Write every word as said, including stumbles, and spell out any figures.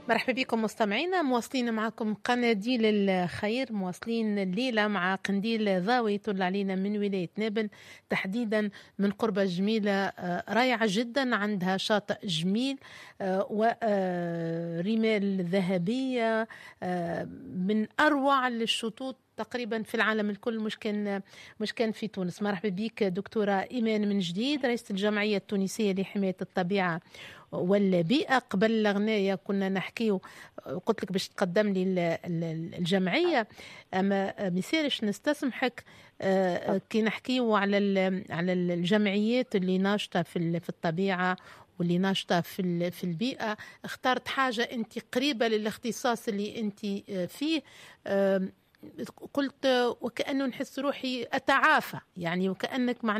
مرحبا بكم مستمعينا، مواصلين معكم قناديل الخير، مواصلين الليلة مع قنديل ضاوي يطل علينا من ولاية نابل، تحديدا من قربة جميلة رائعة جدا، عندها شاطئ جميل ورمال ذهبية من أروع الشطوط تقريبا في العالم الكل، مش كان مش كان في تونس. مرحبا بك دكتورة إيمان من جديد، رئيسة الجمعية التونسية لحماية الطبيعة والبيئة. قبل الغناية كنا نحكي، قلت لك باش تقدم لي الجمعية، أما مثالش نستسمحك كي نحكيو على على الجمعيات اللي ناشطة في الطبيعة واللي ناشطة في في البيئة. اخترت حاجة أنت قريبة للاختصاص اللي أنت فيه، قلت وكأنه نحس روحي أتعافى، يعني وكأنك مع